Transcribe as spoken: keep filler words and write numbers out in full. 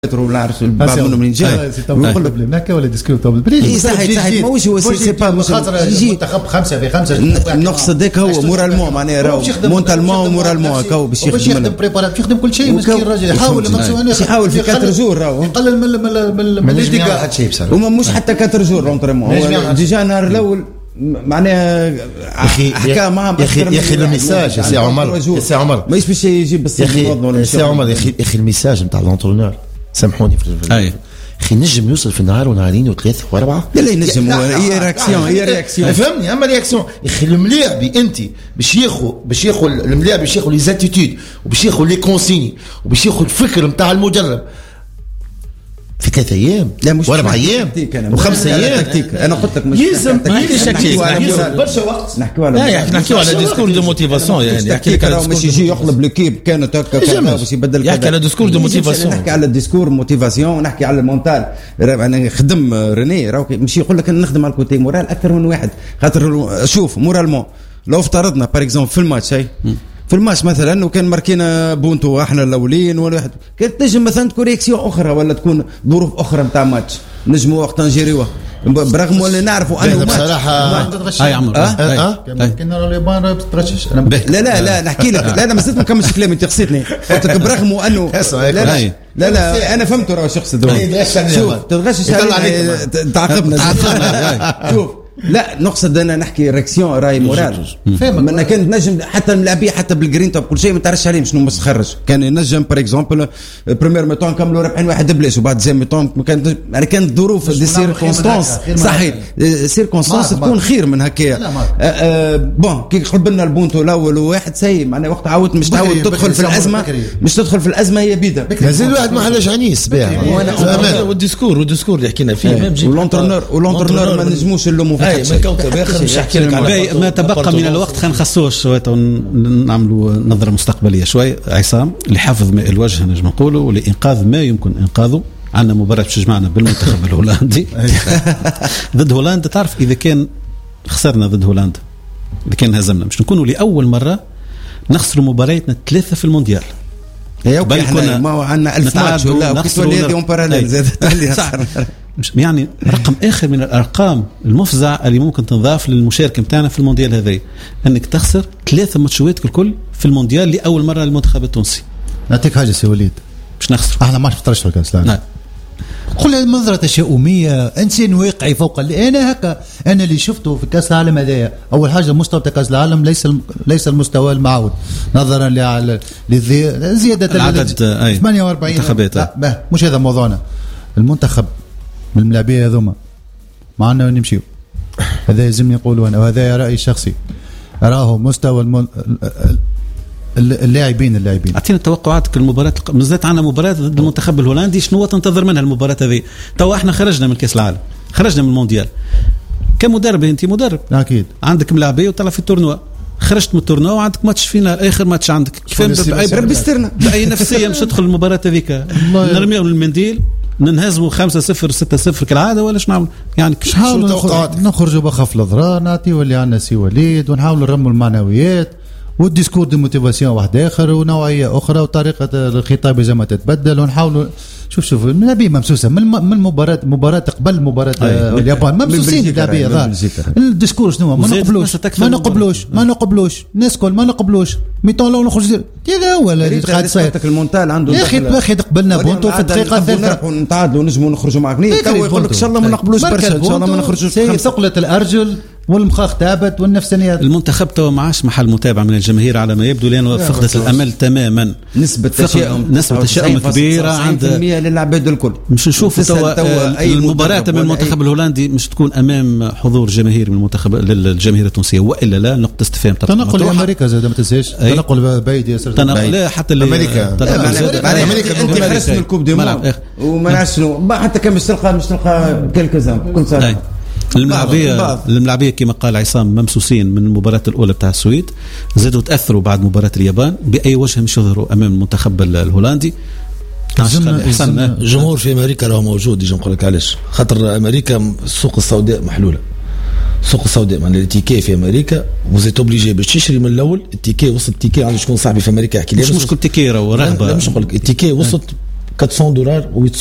ولا عرفت بعض منهم من جاي يقول لك بلماكا ولا ديسكور طب بريد صحيح صحيح ماهوش هو سي با منتخب خمسة في خمسة نقصد هيك هو مورالمون معناها راهو مونتالمون ومورالمون هكا باش يخدم بريبارات يخدم كل شيء مسكين الراجل يحاول يحاول في أربعة جور راهو يقلل من من من وما مش حتى أربعة جور لونطريمون هو ديجا النهار الاول معناها حكى معهم يا اخي يا اخي الميساج يا سي عمر يا سي عمر ماهيش باش يجيب بس يا سي عمر يا اخي يا اخي الميساج نتاع لونترونور سامحوني في اي اخي نجم يوصل في نهار ونهارين وثلاثه واربعه لا لا ينجم هي رياكسيون هي رياكسيون فهمني اما رياكسيون يا اخي الملاعبي انت باش ياخذ باش ياخذ الملاعبي باش ياخذ لي زاتيتود وباش ياخذ لي كونسيني وباش ياخذ الفكر نتاع المدرب في ثلاثة أيام لا مش وأربع أيام وخمسة أيام تكتيك أنا قلت لك مش يلزم ماهيش تكتيك برشا وقت نحكيو على لا نحكيو على ديسكور دو موتيفاسيون يعني يحكي لك راه باش يجي يقلب ليكيب كانت هكا كذا باش يبدل يحكي على ديسكور دو موتيفاسيون نحكي على الديسكور موتيفاسيون ونحكي على المونتال انا خدم ريني راه مش يقول لك انا نخدم على الكوتي مورال اكثر من واحد خاطر شوف مورالمون لو افترضنا باغ اكزومبل في الماتش هاي في الماتش مثلا وكان ماركينا بونتو احنا الاولين ولا واحد كانت تنجم مثلا تكون رياكسيون اخرى ولا تكون ظروف اخرى نتاع ماتش نجموا وقت نجريوه برغم ولا نعرفوا انه بصراحه هاي عمر اه كنا اليابان بترشش لا لا لا نحكي لك لا انا ما زلت ما كملتش كلامي انت قصيتني قلت لك برغم انه لا لا لا لا انا فهمت راه شخص شوف تتغشش تعاقبنا شوف لا نقصد انا نحكي رياكسيون راي مورال من كان نجم حتى الملاعبيه حتى بالجرين توب كل شيء ما تعرفش عليه شنو مستخرج كان ينجم باغ اكزومبل بريمير ميتون كملوا ربحين واحد بلاش وبعد زي ميتون كان يعني كانت ظروف دي سيركونستانس صحيح سيركونستانس تكون خير من هكايا بون كي قلب لنا البونتو الاول وواحد سي معناها وقت عاودت مش تعاود تدخل في الازمه مش تدخل في الازمه هي بيدا مازال واحد ما حلاش عنيس بها والديسكور والديسكور اللي حكينا فيه واللونترنور واللونترنور ما نجموش اللومو ما تبقى من الوقت خلينا نخصوه شويه ونعملوا نظره مستقبليه شوي. عصام لحفظ ماء الوجه نجم نقولوا ولانقاذ ما يمكن انقاذه عندنا مباراه باش تجمعنا بالمنتخب الهولندي ضد هولندا. تعرف اذا كان خسرنا ضد هولندا اذا كان هزمنا مش نكونوا لاول مره نخسروا مبارياتنا ثلاثه في المونديال. بل كنا ما عندنا ألف ماتش ولا وكتولي هذه اون باراليل زاد يعني رقم آخر من الأرقام المفزع اللي ممكن تنضاف للمشاركة متاعنا في المونديال هذي أنك تخسر ثلاثة ماتشات الكل في المونديال لأول مرة للمنتخب التونسي. نعطيك حاجة سي وليد مش نخسر احنا ما نفترش في كاس العالم. قل منظرة تشاؤمية إنسان واقعي فوق اللي أنا هكا أنا اللي شفته في كأس العالم هذايا. أول حاجة مستوى كأس العالم ليس ليس المستوى المعود نظرا لزيادة العدد ثمانية وأربعين منتخبات. لا مش هذا موضوعنا. المنتخب من الملاعبية هذوما معنا نمشيو هذا يلزمني نقوله أنا وهذا رأيي الشخصي. أراه مستوى المن... اللاعبين اللاعبين اعطينا توقعاتك المباراه بالذات عندنا مباراه ضد المنتخب الهولندي شنو تنتظر منها المباراه هذه؟ تو احنا خرجنا من كاس العالم خرجنا من المونديال كمدرب انت مدرب اكيد عندك ملاعبيه وطلع في التورنوا خرجت من التورنوا وعندك ماتش فينا اخر ماتش عندك كيف ربي يسترنا باي نفسيه مش تدخل المباراه هذيك نرميهم المنديل ننهزموا خمسة صفر ستة صفر كالعاده ولا شنو نعمل يعني نحاول نخرجوا بخف الأضرار نعطي واللي عندنا سي وليد ونحاول نرموا المعنويات والديسكور دي موتيفاسيون واحد اخر ونوعيه اخرى وطريقه الخطاب زي ما تتبدل ونحاولوا شوف شوف النبي ممسوسه من من المباراه مباراه قبل مباراه اليابان ممسوسين النبي هذا الديسكور شنو ما نقبلوش ما نقبلوش ما نقبلوش الناس كل ما نقبلوش ميتون لو نخرج هذا هو اللي قاعد يصير المونتال عنده يا اخي اخي قبلنا بونتو في الدقيقه الثالثه نتعادلوا نجموا نخرجوا معك تو يقول لك ان شاء الله ما نقبلوش برشا ان شاء الله ما نخرجوش ثقله الارجل والمخاخ تابت والنفسانيات. المنتخب تو معاش محل متابعه من الجماهير على ما يبدو لانه فقدت الامل تماما. نسبه تشاؤم نسبه تشاؤم كبيره عند للعباد الكل. مش نشوفوا تو المباراه من المنتخب الهولندي مش تكون امام حضور جماهيري من المنتخب للجماهير التونسيه والا لا نقطه استفهام. تنقل امريكا زاد ما تنساش تنقل بعيد ياسر تنقل لا حتى امريكا امريكا انت خرجت من الكوب دي مون وما نعرفش شنو حتى كان مش تلقى مش تلقى كلكزام كنت الملاعبية الملاعبية كما قال عصام ممسوسين من المباراة الأولى بتاع السويد زادوا تأثروا بعد مباراة اليابان بأي وجه مش يظهروا أمام المنتخب الهولندي. الجمهور في أمريكا راه موجود ديجا نقول لك علاش خاطر أمريكا السوق السوداء محلولة. السوق السوداء مع التيكي في أمريكا وزيت اوبليجي باش تشري من الأول التيكي وصل التيكي عند شكون صاحبي في أمريكا يحكي لي مش مشكل تيكي راه رغبة لا مش نقول لك التيكي وصلت أربعمائة دولار و